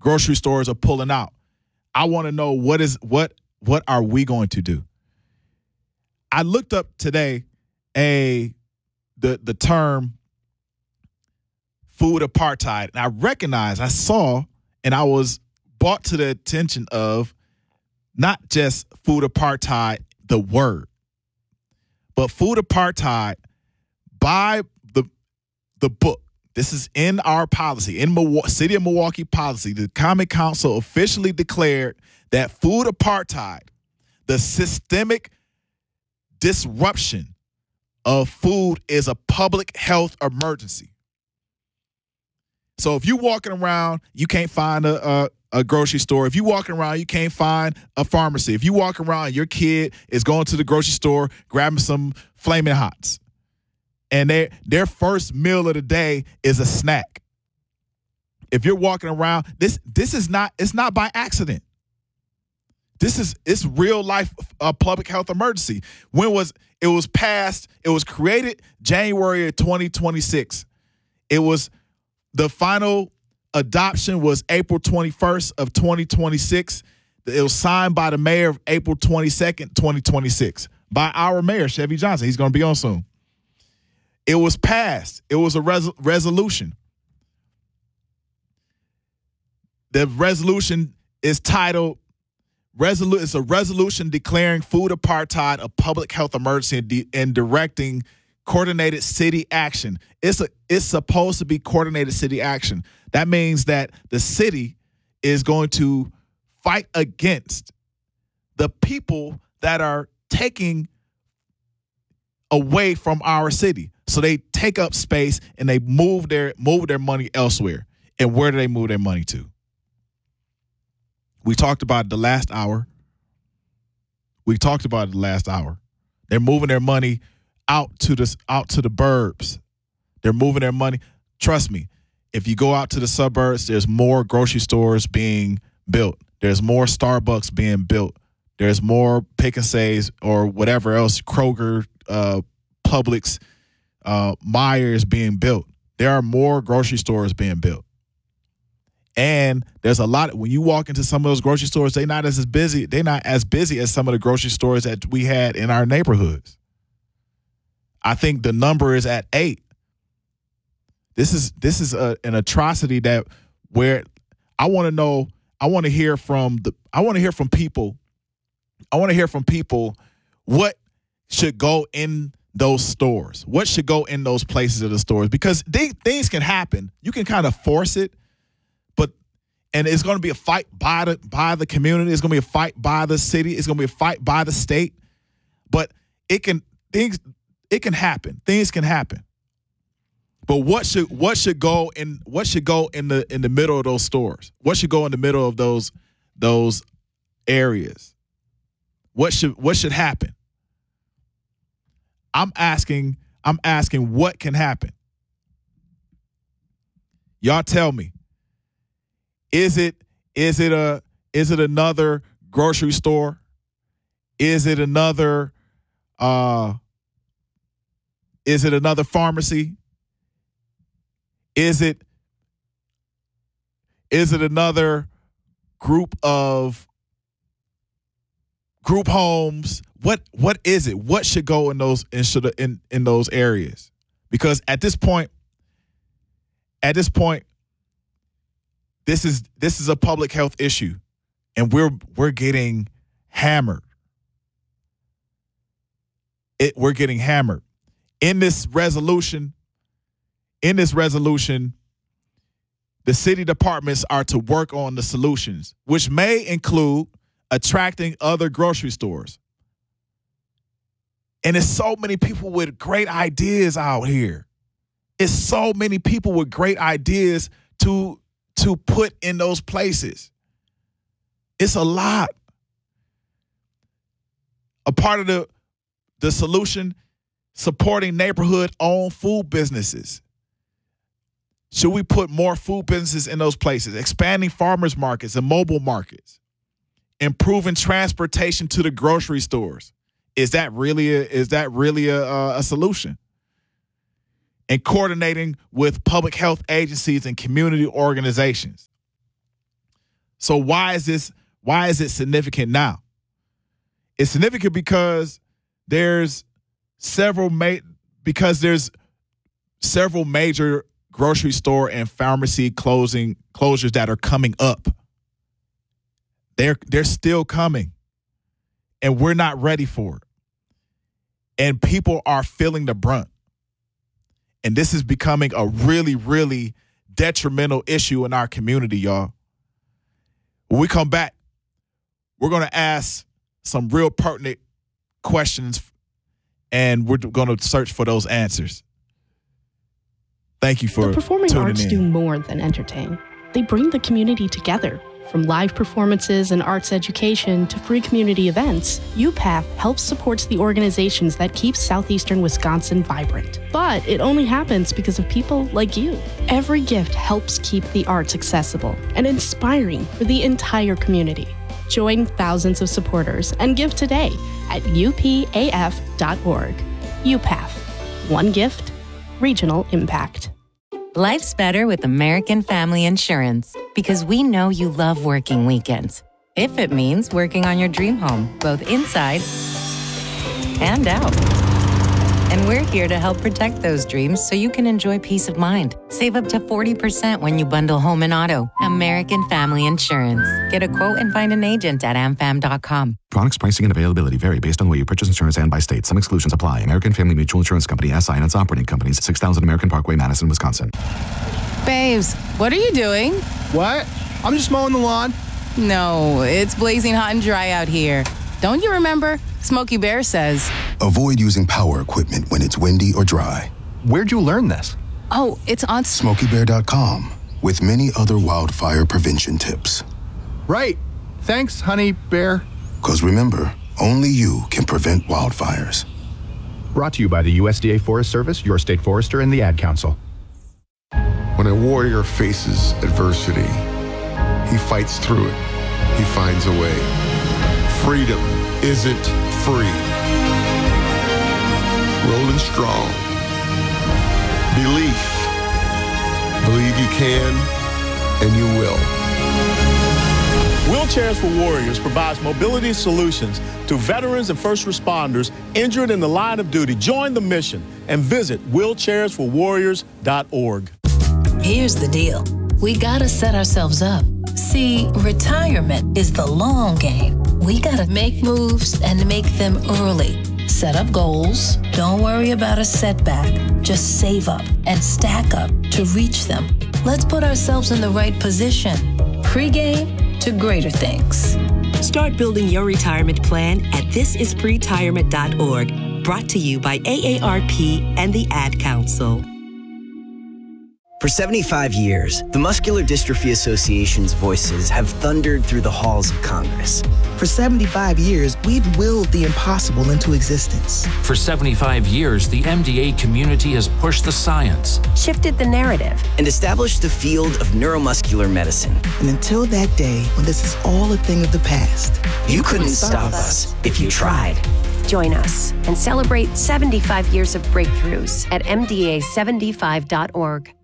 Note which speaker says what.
Speaker 1: grocery stores are pulling out. I want to know what are we going to do? I looked up today the term food apartheid, and I saw, and I was brought to the attention of not just food apartheid, the word, but food apartheid by the book. This is in our policy, in City of Milwaukee policy. The Common Council officially declared that food apartheid, the systemic disruption of food, is a public health emergency. So if you're walking around, you can't find a grocery store. If you're walking around, you can't find a pharmacy. If you walk around, your kid is going to the grocery store, grabbing some Flamin' Hots, and their first meal of the day is a snack. If you're walking around, this is not, it's not by accident. It's real life public health emergency. It was passed, it was created January of 2026. It was, the final adoption was April 21st of 2026. It was signed by the mayor of April 22nd, 2026, by our mayor, Chevy Johnson. He's going to be on soon. It was passed. It was a resolution. The resolution is titled, it's a resolution declaring food apartheid a public health emergency and directing coordinated city action. It's supposed to be coordinated city action. That means that the city is going to fight against the people that are taking away from our city. So they take up space and they move their money elsewhere. And where do they move their money to? We talked about it the last hour. They're moving their money out to the burbs. They're moving their money. Trust me, if you go out to the suburbs, there's more grocery stores being built. There's more Starbucks being built. There's more Pick and Saves or whatever else, Kroger, Publix, Myers being built. There are more grocery stores being built. And there's a lot, when you walk into some of those grocery stores, they're not as busy as some of the grocery stores that we had in our neighborhoods. I think the number is at 8. This is an atrocity that where I want to know. I want to hear from people what should go in those stores. What should go in those places of the stores? Because things can happen. You can kind of force it, and it's going to be a fight by the community. It's going to be a fight by the city. It's going to be a fight by the state. But it can happen. Things can happen. But what should go in the middle of those stores? What should go in the middle of those areas? What should happen? I'm asking what can happen. Y'all tell me. Is it another grocery store? Is it another pharmacy? Is it another group homes? What is it? What should go in those areas? Because at this point, this is a public health issue, and we're getting hammered. We're getting hammered. In this resolution, the city departments are to work on the solutions, which may include attracting other grocery stores. And there's so many people with great ideas out here. It's so many people with great ideas to put in those places. It's a lot. A part of the solution, supporting neighborhood-owned food businesses. Should we put more food businesses in those places? Expanding farmers markets and mobile markets. Improving transportation to the grocery stores. Is that really a solution? And coordinating with public health agencies and community organizations. So why is it significant now? It's significant because there's several major grocery store and pharmacy closures that are coming up. They're still coming, and we're not ready for it. And people are feeling the brunt. And this is becoming a really, really detrimental issue in our community, y'all. When we come back, we're going to ask some real pertinent questions, and we're going to search for those answers. Thank you for tuning in.
Speaker 2: The performing arts do more than entertain. They bring the community together. From live performances and arts education to free community events, UPath helps support the organizations that keep southeastern Wisconsin vibrant. But it only happens because of people like you. Every gift helps keep the arts accessible and inspiring for the entire community. Join thousands of supporters and give today at upaf.org. UPath. One gift, regional impact.
Speaker 3: Life's better with American Family Insurance because we know you love working weekends. If it means working on your dream home, both inside and out. And we're here to help protect those dreams so you can enjoy peace of mind. Save up to 40% when you bundle home and auto. American Family Insurance. Get a quote and find an agent at amfam.com.
Speaker 4: Products, pricing, and availability vary based on the way you purchase insurance and by state. Some exclusions apply. American Family Mutual Insurance Company, SI, and its operating companies, 6000 American Parkway, Madison, Wisconsin.
Speaker 5: Babes, what are you doing?
Speaker 6: What? I'm just mowing the lawn.
Speaker 5: No, it's blazing hot and dry out here. Don't you remember? Smokey Bear says,
Speaker 7: avoid using power equipment when it's windy or dry.
Speaker 6: Where'd you learn this?
Speaker 5: oh, it's on
Speaker 7: SmokeyBear.com with many other wildfire prevention tips.
Speaker 6: Right. Thanks, honey bear.
Speaker 7: Because remember, only you can prevent wildfires.
Speaker 6: Brought to you by the USDA Forest Service, your state forester, and the Ad Council.
Speaker 8: When a warrior faces adversity, he fights through it. He finds a way. Freedom isn't free. Rolling strong. Belief. Believe you can, and you will.
Speaker 9: Wheelchairs for Warriors provides mobility solutions to veterans and first responders injured in the line of duty. Join the mission and visit wheelchairsforwarriors.org.
Speaker 10: Here's the deal. We gotta set ourselves up. See, retirement is the long game. We gotta make moves and make them early. Set up goals. Don't worry about a setback. Just save up and stack up to reach them. Let's put ourselves in the right position. Pre-game to greater things.
Speaker 11: Start building your retirement plan at thisispretirement.org. Brought to you by AARP and the Ad Council.
Speaker 12: For 75 years, the Muscular Dystrophy Association's voices have thundered through the halls of Congress.
Speaker 13: For 75 years, we've willed the impossible into existence.
Speaker 14: For 75 years, the MDA community has pushed the science,
Speaker 15: shifted the narrative,
Speaker 12: and established the field of neuromuscular medicine.
Speaker 13: And until that day, when this is all a thing of the past,
Speaker 12: you couldn't stop us if you tried.
Speaker 15: Join us and celebrate 75 years of breakthroughs at MDA75.org.